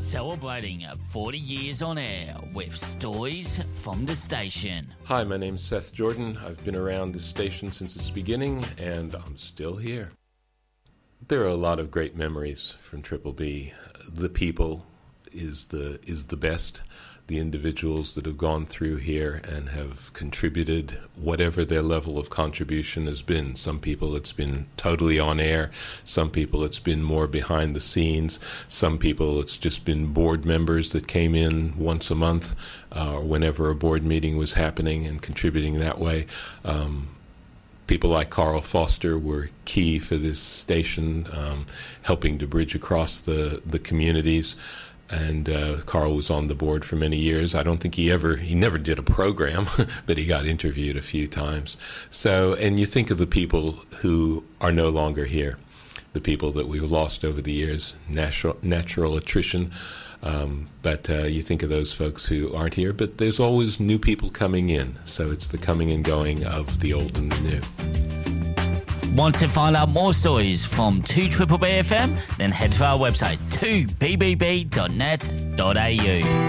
Celebrating 40 years on air with stories from the station. Hi, my name's Seth Jordan. I've been around this station since its beginning, and I'm still here. There are a lot of great memories from Triple B. The people is the best. The individuals that have gone through here and have contributed whatever their level of contribution has been. Some people it's been totally on air. Some people it's been more behind the scenes. Some people it's just been board members that came in once a month or whenever a board meeting was happening and contributing that way. People like Carl Foster were key for this station, helping to bridge across the communities. And Carl was on the board for many years. I don't think he never did a program, but he got interviewed a few times. So, and you think of the people who are no longer here, the people that we've lost over the years, natural attrition. But you think of those folks who aren't here, but there's always new people coming in. So it's the coming and going of the old and the new. Want to find out more stories from 2BBB FM? Then head to our website 2bbb.net.au.